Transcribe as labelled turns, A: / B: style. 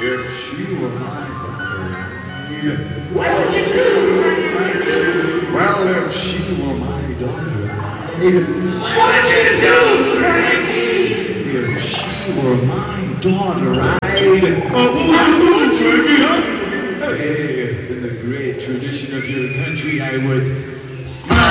A: If she were my daughter,
B: What would you do, Frankie?
A: well, if she were my daughter,
B: What would you do, Frankie?
A: if she were my daughter, Hey, in the great tradition of your country, I would smile.